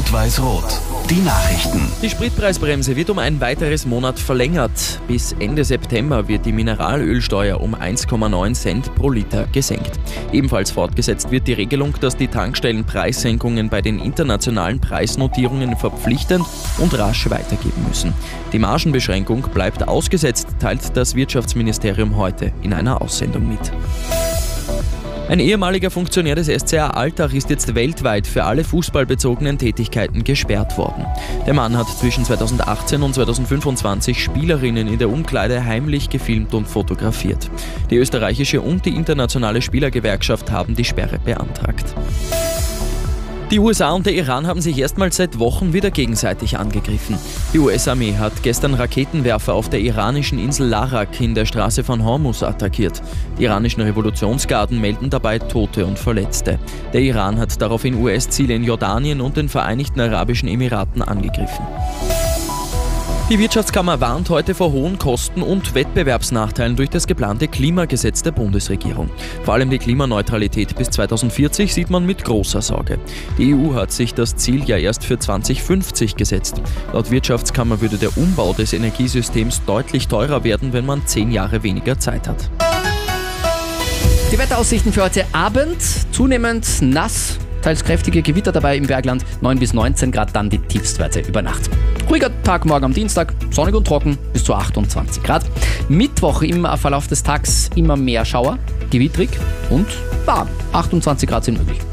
Rot-Weiß-Rot. Die Nachrichten. Die Spritpreisbremse wird um ein weiteres Monat verlängert. Bis Ende September wird die Mineralölsteuer um 1,9 Cent pro Liter gesenkt. Ebenfalls fortgesetzt wird die Regelung, dass die Tankstellen Preissenkungen bei den internationalen Preisnotierungen verpflichtend und rasch weitergeben müssen. Die Margenbeschränkung bleibt ausgesetzt, teilt das Wirtschaftsministerium heute in einer Aussendung mit. Ein ehemaliger Funktionär des SCA Altach ist jetzt weltweit für alle fußballbezogenen Tätigkeiten gesperrt worden. Der Mann hat zwischen 2018 und 2025 Spielerinnen in der Umkleide heimlich gefilmt und fotografiert. Die österreichische und die internationale Spielergewerkschaft haben die Sperre beantragt. Die USA und der Iran haben sich erstmals seit Wochen wieder gegenseitig angegriffen. Die US-Armee hat gestern Raketenwerfer auf der iranischen Insel Larak in der Straße von Hormuz attackiert. Die iranischen Revolutionsgarden melden dabei Tote und Verletzte. Der Iran hat daraufhin US-Ziele in Jordanien und den Vereinigten Arabischen Emiraten angegriffen. Die Wirtschaftskammer warnt heute vor hohen Kosten und Wettbewerbsnachteilen durch das geplante Klimagesetz der Bundesregierung. Vor allem die Klimaneutralität bis 2040 sieht man mit großer Sorge. Die EU hat sich das Ziel ja erst für 2050 gesetzt. Laut Wirtschaftskammer würde der Umbau des Energiesystems deutlich teurer werden, wenn man 10 Jahre weniger Zeit hat. Die Wetteraussichten für heute Abend: zunehmend nass, teils kräftige Gewitter dabei im Bergland, 9 bis 19 Grad, dann die Tiefstwerte über Nacht. Ruhiger Tag morgen am Dienstag, sonnig und trocken, bis zu 28 Grad. Mittwoch im Verlauf des Tages immer mehr Schauer, gewittrig und warm. 28 Grad sind möglich.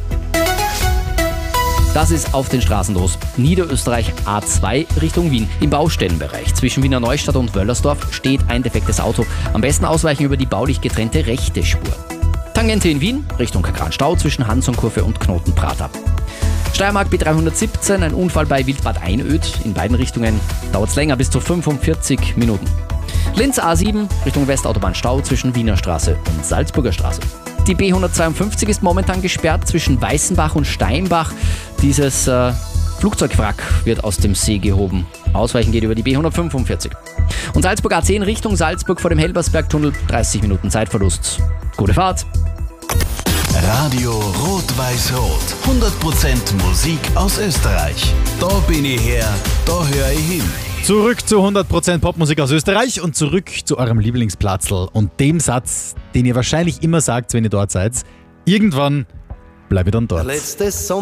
Das ist auf den Straßen los. Niederösterreich A2 Richtung Wien. Im Baustellenbereich zwischen Wiener Neustadt und Wöllersdorf steht ein defektes Auto. Am besten ausweichen über die baulich getrennte rechte Spur. Tangente in Wien, Richtung Kranstau zwischen Hansonkurve und Knotenprater. Steiermark B317, ein Unfall bei Wildbad Einöd. In beiden Richtungen dauert es länger, bis zu 45 Minuten. Linz A7, Richtung Westautobahnstau zwischen Wiener Straße und Salzburger Straße. Die B152 ist momentan gesperrt zwischen Weißenbach und Steinbach. Dieses Flugzeugwrack wird aus dem See gehoben. Ausweichen geht über die B145. Und Salzburg A10 Richtung Salzburg vor dem Helbersbergtunnel, 30 Minuten Zeitverlust. Gute Fahrt! Radio Rot-Weiß-Rot. 100% Musik aus Österreich. Da bin ich her, da höre ich hin. Zurück zu 100% Popmusik aus Österreich und zurück zu eurem Lieblingsplatzl und dem Satz, den ihr wahrscheinlich immer sagt, wenn ihr dort seid. Irgendwann bleibe ich dann dort.